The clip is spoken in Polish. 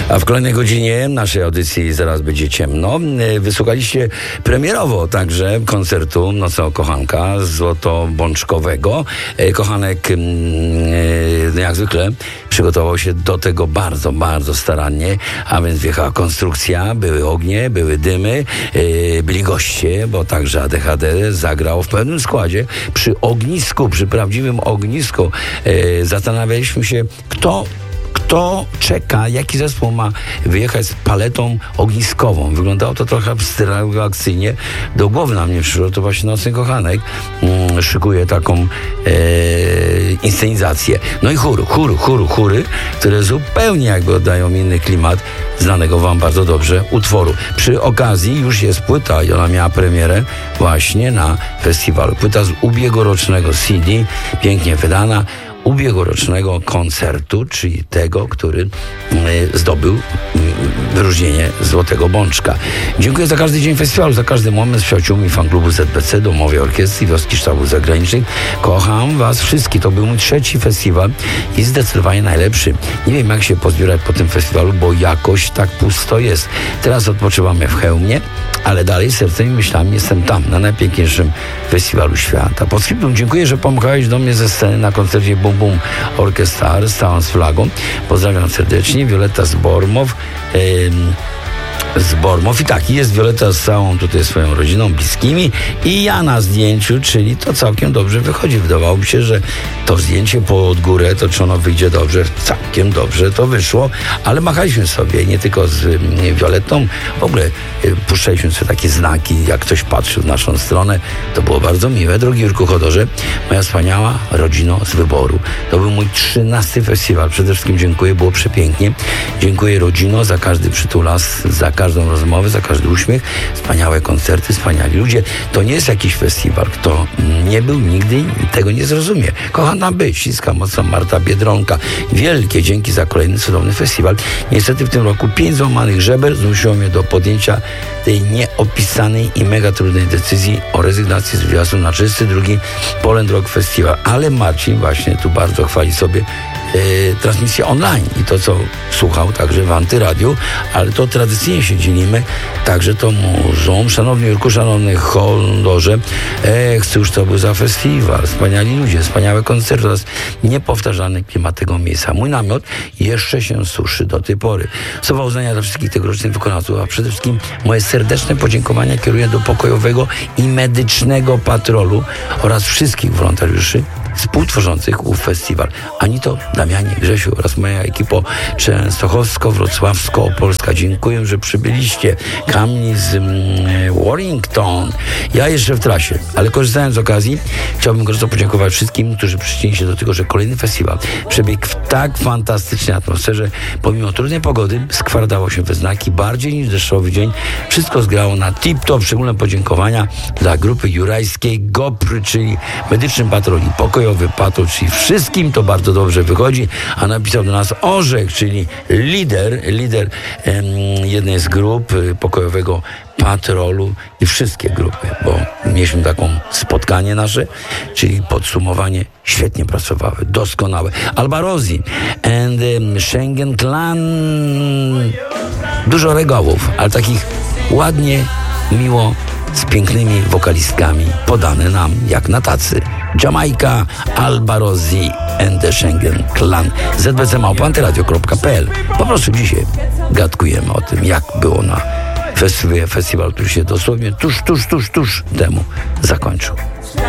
A w kolejnej godzinie naszej audycji Zaraz będzie ciemno wysłuchaliście premierowo także koncertu Nocnego Kochanka złotobączkowego. Kochanek jak zwykle przygotował się do tego bardzo, bardzo starannie, a więc wjechała konstrukcja, były ognie, były dymy, byli goście, bo także ADHD zagrał w pełnym składzie przy ognisku, przy prawdziwym ognisku. Zastanawialiśmy się, kto czeka, jaki zespół ma wyjechać z paletą ogniskową. Wyglądało to trochę abstrakcyjnie. Do głowy nam nie przyszło, to właśnie Nocny Kochanek szykuje taką inscenizację. No i chóry, które zupełnie jakby oddają inny klimat znanego wam bardzo dobrze utworu. Przy okazji już jest płyta i ona miała premierę właśnie na festiwalu. Płyta z ubiegłorocznego CD, pięknie wydana, ubiegłorocznego koncertu, czyli tego, który zdobył wyróżnienie Złotego Bączka. Dziękuję za każdy dzień festiwalu, za każdy moment z przyjaciółmi fanklubu ZBC, Domowej Orkiestry, Wioski Sztabów Zagranicznych. Kocham was wszystkich. To był mój 3. festiwal i zdecydowanie najlepszy. Nie wiem, jak się pozbierać po tym festiwalu, bo jakoś tak pusto jest. Teraz odpoczywamy w Chełmie, ale dalej sercem i myślami jestem tam, na najpiękniejszym festiwalu świata. Postscriptum, dziękuję, że pomachałeś do mnie ze sceny na koncercie Bum Bum Orchestra z całą flagą. Pozdrawiam serdecznie. Wioletta z Bormow. I tak, jest Wioletta z całą tutaj swoją rodziną, bliskimi i ja na zdjęciu, czyli to całkiem dobrze wychodzi. Wydawało mi się, że to zdjęcie pod górę, to czy ono wyjdzie dobrze, całkiem dobrze to wyszło, ale machaliśmy sobie nie tylko z Violettą, w ogóle puszczaliśmy sobie takie znaki, jak ktoś patrzył w naszą stronę. To było bardzo miłe. Drogi Jurku Chodorze, moja wspaniała rodzino z wyboru. To był mój 13. festiwal. Przede wszystkim dziękuję, było przepięknie. Dziękuję rodzino za każdy przytulas, za każdą rozmowę, za każdy uśmiech. Wspaniałe koncerty, wspaniali ludzie. To nie jest jakiś festiwal. Kto nie był nigdy, tego nie zrozumie. Kocham tam być. Ściskam mocno, Marta Biedronka. Wielkie dzięki za kolejny cudowny festiwal. Niestety w tym roku 5 złamanych żeber zmusiło mnie do podjęcia tej nieopisanej i mega trudnej decyzji o rezygnacji z wyjazdu na 32. Poland Rock Festival. Ale Marcin właśnie tu bardzo chwali sobie transmisję online i to, co słuchał także w Antyradiu, ale to tradycyjnie się dzielimy, także to muszą. Szanowny Jurku, szanowny Chodorze, cóż to był za festiwal, wspaniali ludzie, wspaniałe koncerty oraz niepowtarzalny klimat tego miejsca. Mój namiot jeszcze się suszy do tej pory. Słowa uznania dla wszystkich tegorocznych wykonawców, a przede wszystkim moje serdeczne podziękowania kieruję do pokojowego i medycznego patrolu oraz wszystkich wolontariuszy współtworzących ów festiwal. Anito, Damianie, Grzesiu oraz moja ekipo częstochowsko-wrocławsko-opolska. Dziękuję, że przybyliście. Kamil z Warrington. Ja jeszcze w trasie, ale korzystając z okazji, chciałbym gorąco podziękować wszystkim, którzy przyczynili się do tego, że kolejny festiwal przebiegł w tak fantastycznej atmosferze. Pomimo trudnej pogody skwardało się we znaki bardziej niż deszczowy dzień. Wszystko zgrało na tip-top. Szczególne podziękowania dla grupy jurajskiej GOPR, czyli Medyczny Patrol i Pokojowy Patrol, czyli wszystkim to bardzo dobrze wychodzi, a napisał do nas Orzech, czyli lider jednej z grup Pokojowego Patrolu i wszystkie grupy, bo mieliśmy taką spotkanie nasze, czyli podsumowanie, świetnie pracowały, doskonałe. Alba Rosi and Schengen Clan, dużo regałów, ale takich ładnie, miło, z pięknymi wokalistkami, podane nam jak na tacy. Jamajka, Alba Rosi and the Schengen Clan. zbc@antyradio.pl. Po prostu dzisiaj gadkujemy o tym, jak było na festiwal, który się dosłownie tuż temu zakończył.